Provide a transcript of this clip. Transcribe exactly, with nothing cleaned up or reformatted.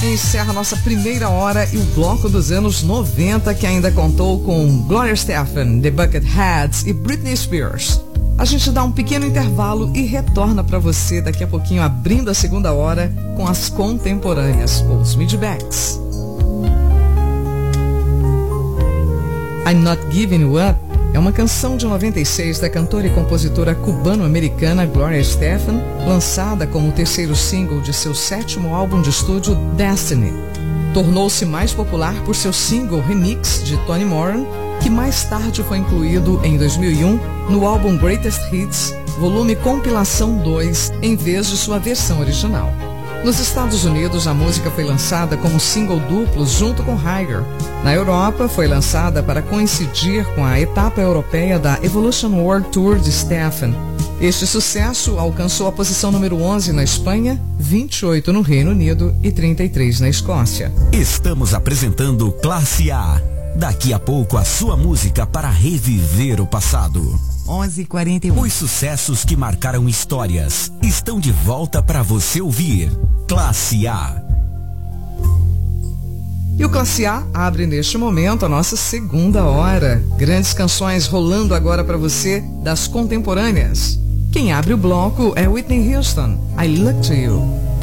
Encerra nossa primeira hora e o bloco dos anos noventa, que ainda contou com Gloria Estefan, The Bucketheads e Britney Spears. A gente dá um pequeno intervalo e retorna para você daqui a pouquinho, abrindo a segunda hora com as contemporâneas, os Midbacks. I'm Not Giving You Up é uma canção de noventa e seis da cantora e compositora cubano-americana Gloria Estefan, lançada como o terceiro single de seu sétimo álbum de estúdio Destiny. Tornou-se mais popular por seu single remix de Toni Moran, que mais tarde foi incluído em dois mil e um no álbum Greatest Hits, volume Compilação dois, em vez de sua versão original. Nos Estados Unidos, a música foi lançada como single duplo junto com Higher. Na Europa, foi lançada para coincidir com a etapa europeia da Evolution World Tour de Stefan. Este sucesso alcançou a posição número onze na Espanha, vinte e oito no Reino Unido e trinta e três na Escócia. Estamos apresentando Classe A. Daqui a pouco a sua música para reviver o passado. onze e quarenta e um. Os sucessos que marcaram histórias estão de volta para você ouvir. Classe A. E o Classe A abre neste momento a nossa segunda hora. Grandes canções rolando agora para você das contemporâneas. Quem abre o bloco é Whitney Houston, I Look to You.